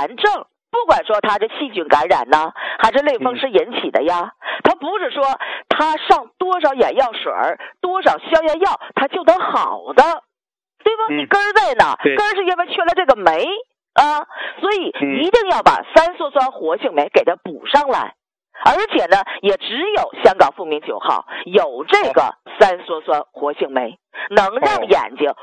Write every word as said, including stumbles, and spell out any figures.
炎症，不管说它是细菌感染呢，还是类风湿引起的呀，它不是说它上多少眼药水多少消炎药它就能好的，对吧？你根儿在哪？根儿是因为缺了这个酶啊，所以一定要把三羧酸活性酶给它补上来。而且呢，也只有香港复明九号有这个三羧酸活性酶，能让眼睛